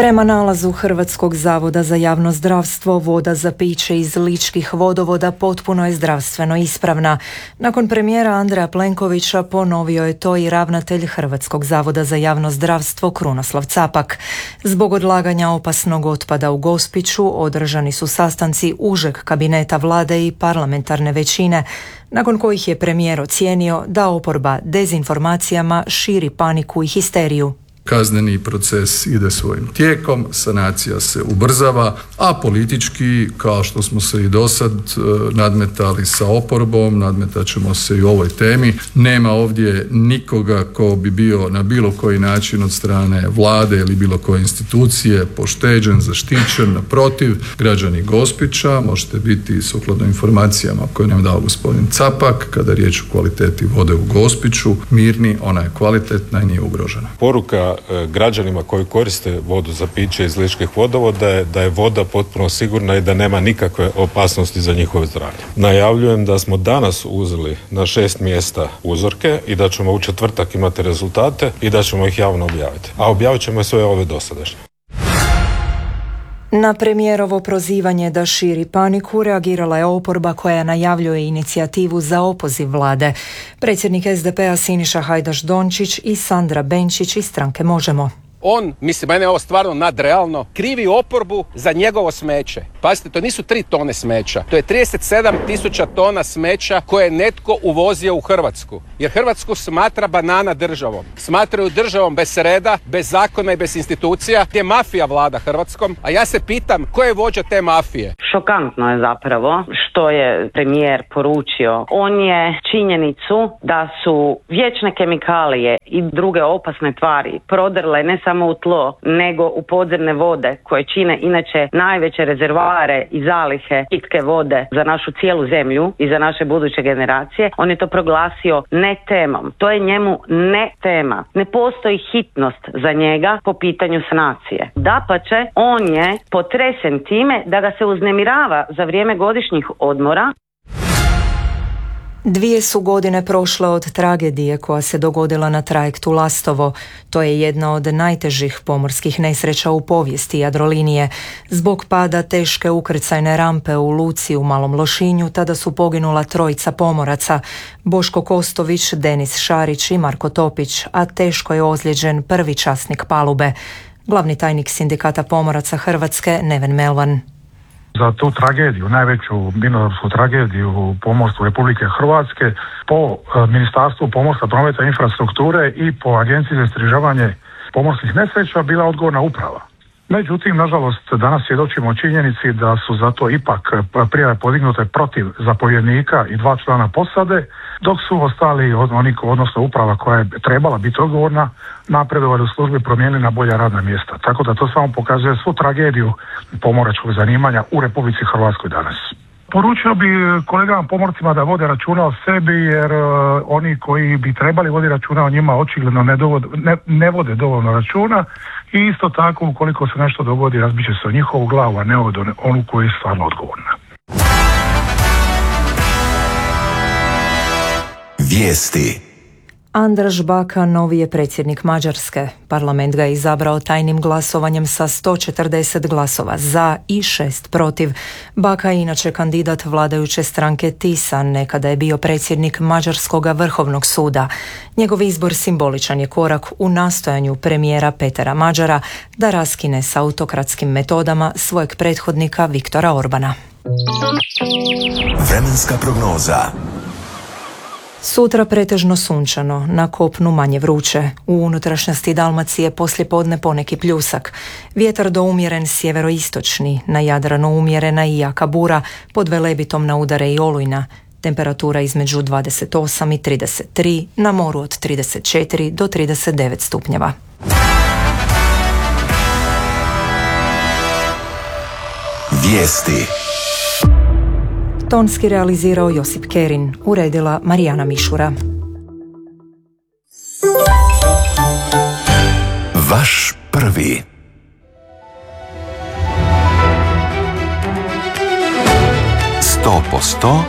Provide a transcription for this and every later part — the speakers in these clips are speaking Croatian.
Prema nalazu Hrvatskog zavoda za javno zdravstvo, voda za piće iz ličkih vodovoda potpuno je zdravstveno ispravna. Nakon premijera Andreja Plenkovića ponovio je to i ravnatelj Hrvatskog zavoda za javno zdravstvo Krunoslav Capak. Zbog odlaganja opasnog otpada u Gospiću održani su sastanci užeg kabineta vlade i parlamentarne većine, nakon kojih je premijer ocijenio da oporba dezinformacijama širi paniku i histeriju. Kazneni proces ide svojim tijekom, sanacija se ubrzava, a politički, kao što smo se i dosad nadmetali sa oporbom, nadmetat ćemo se i u ovoj temi. Nema ovdje nikoga ko bi bio na bilo koji način od strane vlade ili bilo koje institucije pošteđen, zaštićen. Naprotiv, građani Gospića možete biti sukladno informacijama koje nam dao gospodin Capak, kada je riječ o kvaliteti vode u Gospiću, mirni, ona je kvalitetna i nije ugrožena. Poruka građanima koji koriste vodu za piće iz ličkih vodovoda je da je voda potpuno sigurna i da nema nikakve opasnosti za njihove zdravlje. Najavljujem da smo danas uzeli na 6 mjesta uzorke i da ćemo u četvrtak imati rezultate i da ćemo ih javno objaviti. A objavit ćemo sve ove dosadašnje. Na premijerovo prozivanje da širi paniku reagirala je oporba koja najavljuje inicijativu za opoziv vlade. Predsjednik SDP-a Siniša Hajdaš Dončić i Sandra Benčić iz stranke Možemo. On, mislim, mene je ovo stvarno nadrealno, krivi oporbu za njegovo smeće. Pazite, to nisu 3 tone smeća, to je 37.000 tona smeća koje je netko uvozio u Hrvatsku. Jer Hrvatsku smatra banana državom. Smatraju državom bez reda, bez zakona i bez institucija, gdje mafija vlada Hrvatskom. A ja se pitam, ko je vođa te mafije? Šokantno je zapravo što je premijer poručio. On je činjenicu da su vječne kemikalije i druge opasne tvari prodrle ne samo u tlo, nego u podzemne vode koje čine inače najveće rezervoare i zalihe pitke vode za našu cijelu zemlju i za naše buduće generacije. On je to proglasio ne temom. To je njemu ne tema. Ne postoji hitnost za njega po pitanju sanacije. Dapače, on je potresen time da ga se uznemirava za vrijeme godišnjih odmora. 2 su godine prošle od tragedije koja se dogodila na trajektu Lastovo. To je jedna od najtežih pomorskih nesreća u povijesti Jadrolinije. Zbog pada teške ukrcajne rampe u luci u Malom Lošinju tada su poginula 3 pomoraca, Boško Kostović, Denis Šarić i Marko Topić, a teško je ozlijeđen prvi časnik palube. Glavni tajnik Sindikata pomoraca Hrvatske Neven Melvan. Za tu tragediju, najveću minorsku tragediju u pomorstvu Republike Hrvatske, po Ministarstvu pomorstva, prometa i infrastrukture i po Agenciji za istraživanje pomorskih nesreća bila odgovorna uprava. Međutim, nažalost, danas svjedočimo činjenici da su zato ipak prijave podignute protiv zapovjednika i 2 člana posade, dok su ostali odnosno uprava koja je trebala biti odgovorna napredovali u službi, promijenili na bolja radna mjesta. Tako da to samo pokazuje svu tragediju pomoračkog zanimanja u Republici Hrvatskoj danas. Poručio bi kolegama pomorcima da vode računa o sebi, jer oni koji bi trebali voditi računa o njima očigledno ne vode dovoljno računa i isto tako ukoliko se nešto dogodi razbit će se o njihovu glavu, a ne o onu koja je stvarno odgovorna. Vijesti. Andraž Baka novi je predsjednik Mađarske. Parlament ga je izabrao tajnim glasovanjem sa 140 glasova za i 6 protiv. Baka je inače kandidat vladajuće stranke TISA, nekada je bio predsjednik Mađarskog vrhovnog suda. Njegov izbor simboličan je korak u nastojanju premijera Petera Mađara da raskine s autokratskim metodama svojeg prethodnika Viktora Orbana. Vremenska prognoza. Sutra pretežno sunčano, na kopnu manje vruće. U unutrašnjosti Dalmacije poslijepodne poneki pljusak. Vjetar do umjeren sjeveroistočni, na Jadranu umjerena i jaka bura, pod Velebitom na udare i olujna. Temperatura između 28 i 33, na moru od 34 do 39 stupnjeva. Vijesti. Tonski realizirao Josip Kerin, uredila Marijana Mišura. Vaš prvi. Sto po sto.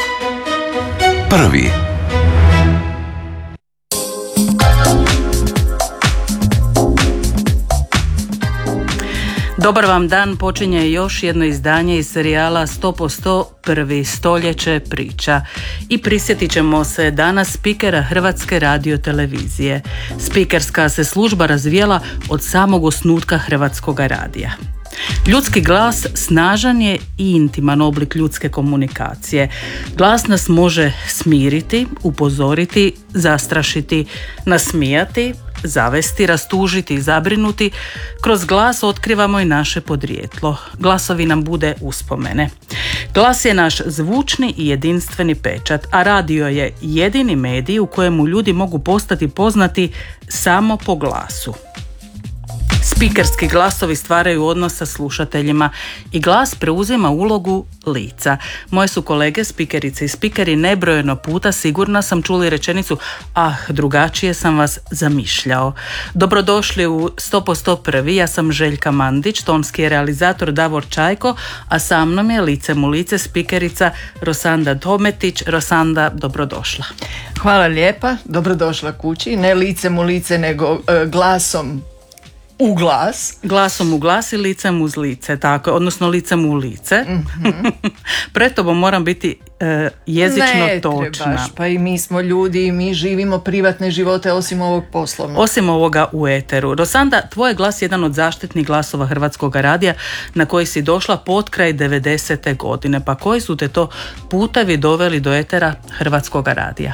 Prvi. Dobar vam dan, počinje još jedno izdanje iz serijala 100% prvi stoljeće priča. I prisjetit ćemo se danas spikera Hrvatske radiotelevizije. Spikerska se služba razvijala od samog osnutka Hrvatskoga radija. Ljudski glas snažan je i intiman oblik ljudske komunikacije. Glas nas može smiriti, upozoriti, zastrašiti, nasmijati, zavesti, rastužiti i zabrinuti. Kroz glas otkrivamo i naše podrijetlo. Glasovi nam bude uspomene. Glas je naš zvučni i jedinstveni pečat, a radio je jedini medij u kojemu ljudi mogu postati poznati samo po glasu. Spikerski glasovi stvaraju odnos sa slušateljima i glas preuzima ulogu lica. Moje su kolege, spikerice i spikeri, nebrojeno puta, sigurna sam, čuli rečenicu drugačije sam vas zamišljao. Dobrodošli u 100% prvi, ja sam Željka Mandić, tonski je realizator Davor Čajko, a sa mnom je licem u lice spikerica Rosanda Dometić. Rosanda, dobrodošla. Hvala lijepa, dobrodošla kući, ne licem u lice nego glasom u glas. Glasom u glas i licem uz lice, tako, odnosno licem u lice. Mm-hmm. Pred tobom moram biti jezično točna. Ne trebaš, pa i mi smo ljudi i mi živimo privatne živote osim ovog poslovnog. Osim ovoga u eteru. Rosanda, tvoj glas je jedan od zaštitnih glasova Hrvatskog radija na koji si došla potkraj 90. godine. Pa koji su te to putevi doveli do etera Hrvatskog radija?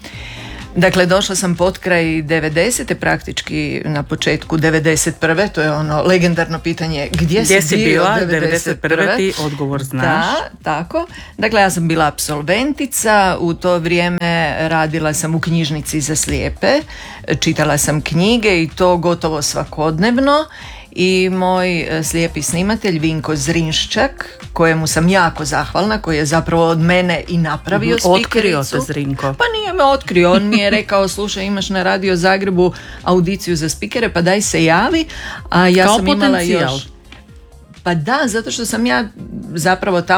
Dakle, došla sam potkraj 90. praktički na početku 91. To je ono legendarno pitanje gdje si bila 91. Ti odgovor znaš. Da, tako. Dakle, ja sam bila apsolventica, u to vrijeme radila sam u knjižnici za slijepe, čitala sam knjige i to gotovo svakodnevno. I moj slijepi snimatelj Vinko Zrinščak, kojemu sam jako zahvalna, koji je zapravo od mene i napravio spikericu. Otkrio te Zrinko? Pa nije me otkrio, on mi je rekao, slušaj, imaš na Radio Zagrebu audiciju za spikere, pa daj se javi. A ja kao sam potencijal. Imala još... Pa da, zato što sam ja zapravo tamo